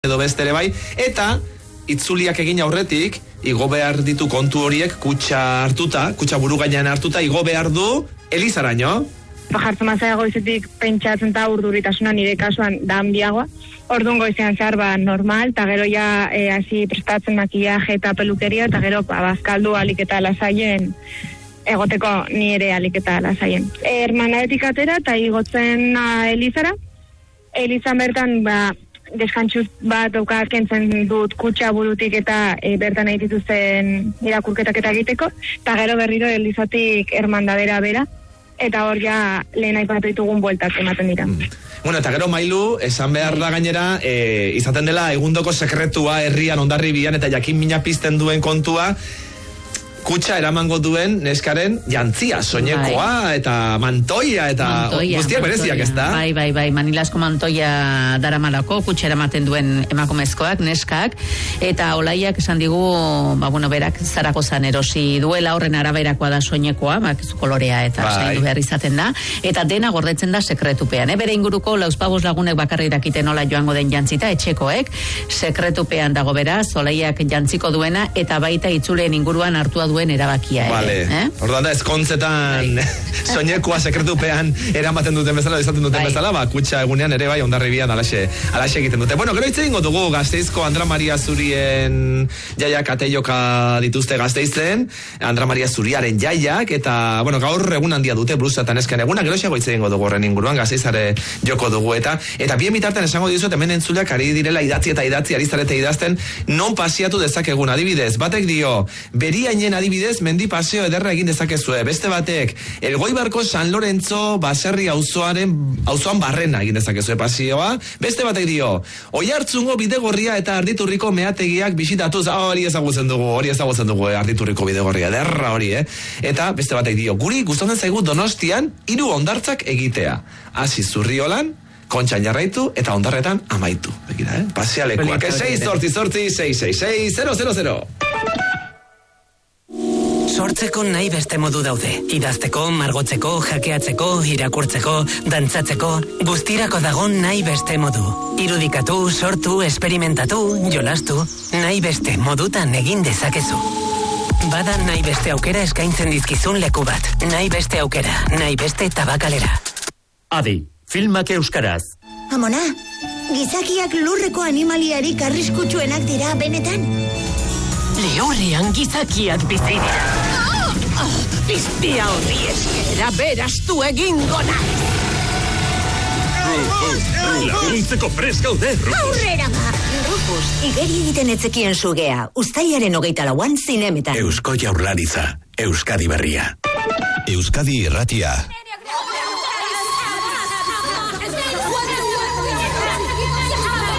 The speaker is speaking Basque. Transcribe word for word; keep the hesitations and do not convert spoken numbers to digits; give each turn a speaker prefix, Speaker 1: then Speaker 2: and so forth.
Speaker 1: edo beste ere bai, eta itzuliak egin aurretik, igo behar ditu kontu horiek kutxa hartuta, kutxa buru gainean hartuta, igo behar du elizaraino.
Speaker 2: Jartzen mazera goizetik pentsatzen eta urduritasuna nire kasuan da handiagoa. Orduan goizean zehar ba normal, eta gero ja e, hasi prestatzen makillaje eta pelukeria, eta gero ba, bazkaldu alik eta lasaien, egoteko nire alik eta lasaien. Hermanadetik atera eta igotzen a, Elizara. Elizan bertan, ba, deskantxuz bat daukat kentzen dut kutxa burutik eta e, bertan egituzten irakurketak eta egiteko, eta gero berriro Elizatik hermandadera bera, eta hor ja lehen aipatu ditugun bueltak ematen dira.
Speaker 1: Mm. Bueno, eta gero Mailu, esan behar da gainera, e, izaten dela egundoko sekretua herrian Hondarribian eta jakin mina pizten duen kontua, kutxa eramango duen neskaren jantzia, soinekoa, bai. Eta mantoia, eta mantoia, guztiak bereziak, ez da?
Speaker 3: Bai, bai, bai, manilasko mantoia daramalako, kutxa eramaten duen emakumezkoak, neskak, eta olaiak esan digu, ba, bueno, berak Zaragozan erosi duela, horren araberakoa da soinekoa, bak, kolorea eta
Speaker 1: bai.
Speaker 3: zaindu behar izaten da, eta dena gordetzen da sekretupean, eh? Bere inguruko lauzpabos lagunek bakarri dakiten nola joango den jantzita, etxekoek, sekretupean dago beraz, olaiak jantziko duena, eta baita itzuleen inguruan hartua duen erabakia,
Speaker 1: vale.
Speaker 3: Eh?
Speaker 1: Orduan da, ezkontzetan soinekoa sekretupean eramaten duten bezala, izaten duten bai. Bezala, ba, kutxa egunean ere bai Hondarribian alaxe, alaxe egiten dute. Bueno, gero hitz egingo dugu Gasteizko Andra Maria Zurien jaiak ateioka dituzte Gasteizen, Andra Maria Zuriaren jaiak, eta, bueno, gaur egun handia dute blusa eta nesken eguna, gero xago hitz egingo dugu horren inguruan, Gasteizare joko dugu, eta eta bien bitartean esango dizut hemen entzuleak ari direla idatzi eta idatzi, ari zarete idazten, non pasiatu dezakegun, adibidez, batek dio, beriainen adibidez, mendi paseo ederra egin dezakezue. Beste batek, Elgoibarko San Lorenzo baserri auzoaren auzoan barrena egin dezakezue paseoa. Beste batek dio, Oiartzungo bidegorria eta Arditurriko meategiak bisitatuz, ah, hori ezagutzen dugu, hori ezagutzen dugu, Arditurriko bidegorria, ederra hori, eh? Eta beste batek dio, guri gustatzen zaigu Donostian hiru hondartzak egitea. Hasi Zurriolan, Kontxan jarraitu eta hondarretan amaitu. Begira, eh? Pasealekuak, sei zortzi zortzi, sei sei sei, zero zero zero.
Speaker 4: Sortzeko nahi beste modu daude. Idazteko, margotzeko, jakeatzeko, irakurtzeko, dantzatzeko, guztirako dago nahi beste modu. Irudikatu, sortu, esperimentatu, jolastu, nahi beste modutan egin dezakezu. Bada nahi beste aukera eskaintzen dizkizun leku bat. Nahi beste aukera, nahi beste tabakalera.
Speaker 5: Adi, filmak euskaraz.
Speaker 6: Amona, gizakiak lurreko animaliarik arriskutsuenak dira benetan?
Speaker 7: Lehorrean gizakiak bizi dira. Oh, oh, Biztia horri eskera berastu egingo naiz.
Speaker 5: Laguntzeko prest gaude, Rufus.
Speaker 6: Aurrera ba! Rufus, igeri egiten etzekien sugea. Uztailaren hogeita lauan zinemetan.
Speaker 8: Eusko Jaurlaritza, Euskadi Berria. Euskadi Irratia.